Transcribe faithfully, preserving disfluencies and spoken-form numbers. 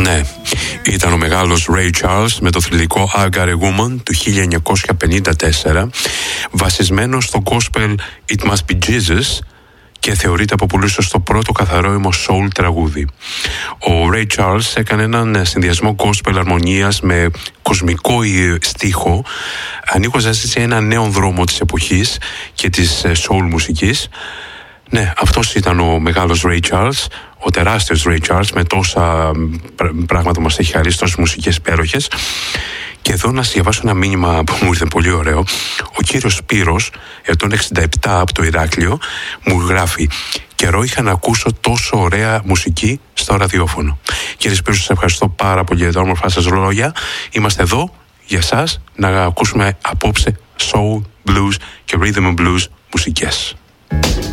Ναι, ήταν ο μεγάλος Ray Charles με το θρυλικό I Got a Woman του χίλια εννιακόσια πενήντα τέσσερα, βασισμένο στο gospel It Must Be Jesus, και θεωρείται από πολλούς ως το πρώτο καθαρόιμο soul τραγούδι. Ο Ray Charles έκανε έναν συνδυασμό gospel αρμονίας με κοσμικό στίχο, ανοίγοντας έτσι έναν νέο δρόμο της εποχής και της soul μουσικής. Ναι, αυτός ήταν ο μεγάλος Ray Charles, ο τεράστιος Ray Charles, με τόσα πράγματα μας έχει χαρίσει, τόσες μουσικές υπέροχες. Και εδώ να σας διαβάσω ένα μήνυμα που μου ήρθε πολύ ωραίο. Ο κύριος Σπύρος, ετών εξήντα επτά, από το Ηράκλειο, μου γράφει: καιρό είχα να ακούσω τόσο ωραία μουσική στο ραδιόφωνο. Κύριε Σπύρο, σας ευχαριστώ πάρα πολύ για τα όμορφα σας λόγια. Είμαστε εδώ για σας να ακούσουμε απόψε soul, blues και rhythm and blues μουσικές.